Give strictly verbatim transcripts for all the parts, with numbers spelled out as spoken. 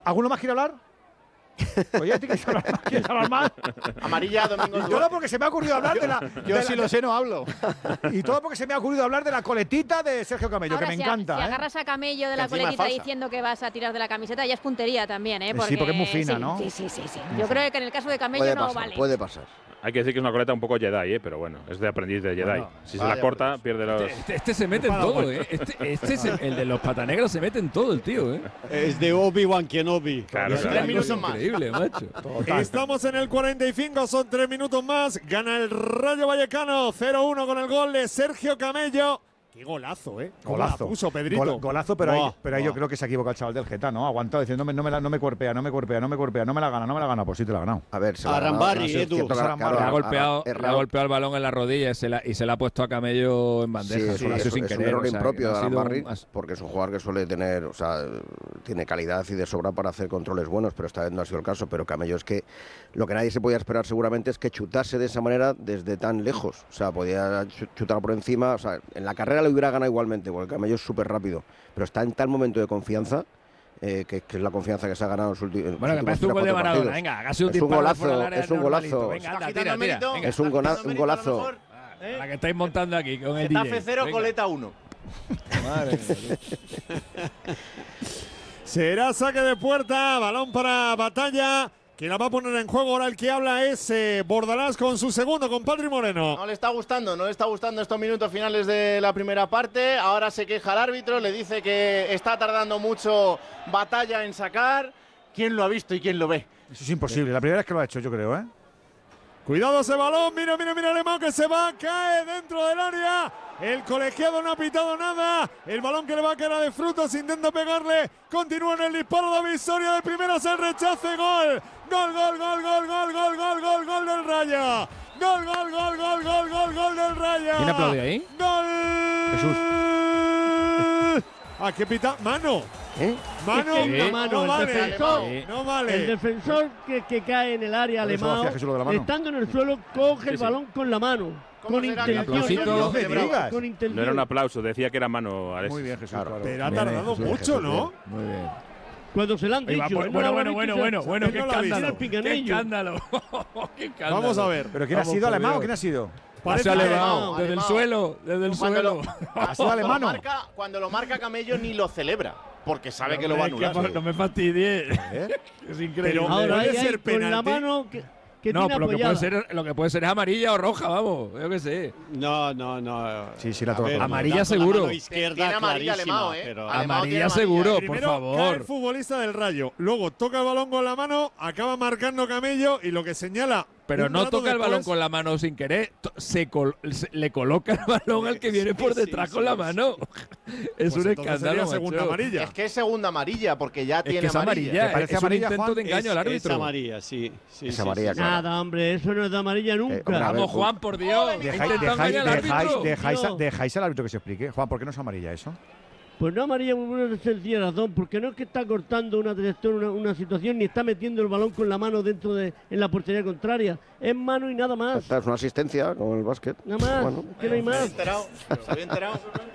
¿Alguno más quiere hablar? Oye, ¿quieres hablar más? ¿Quieres hablar más? Amarilla, Domingo. Y todo porque se me ha ocurrido hablar de la… Yo de si la, lo sé no hablo. Y todo porque se me ha ocurrido hablar de la coletita de Sergio Camello, Ahora, que me si encanta. A, si ¿eh? agarras a Camello de la coletita diciendo que vas a tirar de la camiseta, ya es puntería también, ¿eh? Porque, sí, porque es muy fina, sí, ¿no? Sí, sí, sí. sí. Yo creo que en el caso de Camello puede no pasar, vale. Puede pasar. Hay que decir que es una coleta un poco Jedi, ¿eh? Pero bueno, es de aprendiz de Jedi. Bueno, si vaya, se la corta, pues. pierde los… Este, este se mete en todo, ¿eh? Este, este es el, el de los patanegros, se mete en todo el tío, ¿eh? Es de Obi-Wan Kenobi. Claro, Es claro. una Tres cosa minutos más. increíble, macho. Estamos en el cuarenta y cinco, son tres minutos más. Gana el Rayo Vallecano cero uno con el gol de Sergio Camello. Qué golazo, ¿eh? ¿Cómo Golazo. la puso Pedrito? Gol, golazo, pero, Buah, ahí, pero ahí yo buah. creo que se ha equivocado el chaval del Geta, ¿no? Ha aguantado diciendo, no me, no, me la, no me cuerpea, no me cuerpea, no me cuerpea, no me la gana, no me la gana. Pues sí te la ha ganado. A ver, se la ha Arambari, ganado. Sí, es Edu. cierto que Es la- Arambari. claro, Le ha ha- golpeado, ha le ha errado. golpeado el balón en la rodilla y se la, y se la ha puesto a Camello en Sí, bandeja. es, Eso un, lo ha es, hecho sin es un querer. error o sea, impropio que de ha sido Arambarri, un- porque es un jugador que suele tener, o sea, tiene calidad y de sobra para hacer controles buenos, pero esta vez no ha sido el caso. Pero Camello es que lo que nadie se podía esperar seguramente es que chutase de esa manera desde tan lejos. O sea, podía ch- chutar por encima, o sea, en la carrera le hubiera ganado igualmente, porque Camello es súper rápido, pero está en tal momento de confianza, eh, que, que es la confianza que se ha ganado en los últimos Bueno, que parece un gol de Maradona. Venga, hágase un Es un disparo golazo, fuera del área es un normalito. golazo. Venga, anda, Está tira, quitando tira. mérito. Venga. Es un, Está gona- quitando un mérito a lo golazo. mejor. ¿Eh? La que estáis montando aquí con el Getafe D J. cero, Venga. coleta uno. Madre mía. Será saque de puerta, balón para Batalla, que la va a poner en juego. Ahora el que habla es eh, Bordalás con su segundo, con Patri Moreno. No le está gustando, no le está gustando estos minutos finales de la primera parte. Ahora se queja el árbitro, le dice que está tardando mucho Batalla en sacar. ¿Quién lo ha visto y quién lo ve? Eso es imposible. La primera vez que lo ha hecho, yo creo, ¿eh? Cuidado ese balón, mira, mira, mira Alemán que se va, cae dentro del área. El colegiado no ha pitado nada. El balón que le va a caer a de frutos, intenta pegarle. Continúa en el disparo de Visoria de primeras, el rechace, gol. Gol, gol, gol, gol, gol, gol, gol, gol, gol del Rayo. Gol, gol, gol, gol, gol, gol, gol del Rayo. ¿Quién aplaude ahí? Gol. Jesús. ¿A qué pita? Mano. ¿Eh? Mano, Es que no, una mano, no el vale. defensor- No vale. El defensor que, que cae en el área Por eso alemán, hacía Jesús lo de la mano. estando en el suelo, coge el Sí, sí. balón con la mano. ¿Cómo Con será que intención. aplausito? No me digas. Con intención. No era un aplauso, decía que era mano. Alex. Muy bien, Jesús. Claro. claro. Pero ha Bien, tardado Jesús, mucho, Jesús, ¿no? Muy bien. Cuando se lo han Ahí va, dicho. bueno, él no lo bueno, habrá bueno, dicho, bueno, bueno, él qué no lo ha visto. escándalo. Qué Pinganillo. escándalo. Qué escándalo. Vamos a ver. ¿Pero quién ha Vamos, sido, por alemán o Dios. quién ha sido? Se Parece ha que- elevado Alemán, desde el alemán. suelo, desde el Cuando suelo. lo, ¿Ha sido cuando lo alemano? marca, cuando lo marca Camello ni lo celebra, porque sabe que lo va a Es que anular. no me fastidies. ¿Eh? Es increíble. Pero Ahora puede ahí, ahí, ser con la penalti. mano que, que no, tiene lo que, puede apoyada. ser, lo que puede ser es amarilla o roja, vamos. Yo qué sé. No, no, no. Sí, sí, la A toca. ver, Amarilla da con la seguro. mano izquierda Tiene amarilla clarísima, Alemão, ¿eh? pero- Alemão Amarilla tiene seguro, por Primero cae el favor. futbolista del Rayo, luego toca el balón con la mano, acaba marcando Camello y lo que señala. Pero un no rato toca el balón después- con la mano sin querer, to- se, col- se- le coloca el balón al que viene por sí, detrás sí, con la sí. mano. Es Pues un entonces escándalo, sería segunda macho. amarilla. Es que es segunda amarilla, porque ya Es tiene que es amarilla. ¿Te parece Es un amarilla, intento Juan? de engaño al Es árbitro. amarilla, sí. sí Es sí, amarilla, sí. claro. Nada, hombre, eso no es de amarilla nunca. Eh, hombre, a ver, Vamos, Juan, por Dios. Dejáis, Intentando dejáis, engañar al dejáis, árbitro. dejáis, Dios. dejáis al árbitro que se explique. Juan, ¿por qué no es amarilla eso? Pues no amarilla por una sencilla razón, porque no es que está cortando una trayectoria, una, una situación, ni está metiendo el balón con la mano dentro de en la portería contraria. Es mano y nada más. Esta es una asistencia con el básquet. Nada más, Bueno, que no hay Se había más. enterado, se había enterado.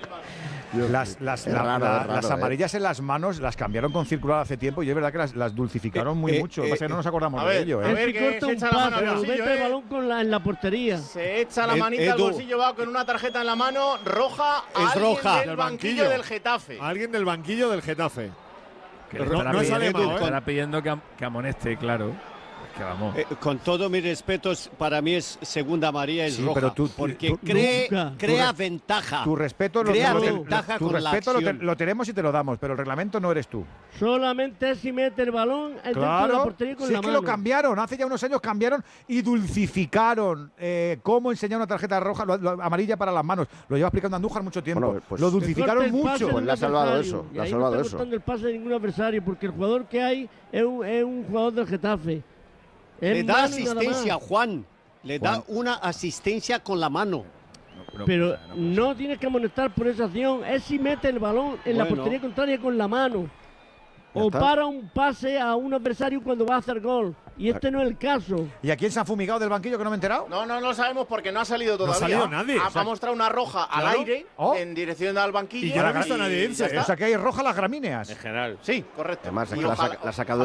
Las, las, Es la- raro, la- es raro, las ¿eh? amarillas en las manos las cambiaron con circular hace tiempo y es verdad que las, las dulcificaron muy Eh, mucho. Lo que pasa es que no nos acordamos a de ver, ello. a ¿eh? ver, Es que que corta se un echa la mano pase, al o bolsillo, mete el ¿eh? balón con la, en la portería. Se echa la Ed- manita al Edu. bolsillo, va con una tarjeta en la mano, roja, a Es alguien roja. del Del banquillo banquillo. del Getafe. Alguien del banquillo del Getafe. Que Pero le no- estará no es pidiendo- alemán, ¿eh? estará pidiendo que, am- que amoneste, claro. Es que vamos. Eh, con todos mis respetos, para mí es segunda amarilla, es Sí, roja. pero tú- tú- porque tú- cree- nunca. crea Tu re- ventaja. Tu respeto, lo, Crea lo- lo- ventaja tu con la respeto lo, te- acción. lo tenemos y te lo damos, pero el reglamento no eres tú. Solamente es si mete el balón dentro de la Claro, portería con si la es que mano. lo cambiaron, hace ya unos años cambiaron y dulcificaron eh, cómo enseñar una tarjeta roja, lo- lo- amarilla para las manos. Lo lleva explicando Andújar mucho tiempo. Bueno, pues- lo Que dulcificaron corte el pase mucho. de Pues un le ha salvado adversario. eso, Y le ha ahí salvado no está eso. cortando el pase de ningún adversario, porque el jugador que hay es un, es un jugador del Getafe. Es Le da mano y nada más. asistencia, Juan. Le da Juan. una asistencia con la mano. Pero no tienes que amonestar por esa acción. Es si mete el balón en la Bueno. portería contraria con la mano. Ya O está. para un pase a un adversario cuando va a hacer gol. Y este no es el caso. ¿Y a quién se ha fumigado del banquillo que no me he enterado? No, no lo sabemos porque no ha salido todavía. No ha salido nadie. Ha, O sea, ha mostrado una roja al claro. aire Oh. en dirección al banquillo. Y yo no he visto a nadie irse, ya ¿eh? está. O sea que hay roja las gramíneas. En general. Sí, correcto. Además, es Y que la, ojalá- saca- la ha sacado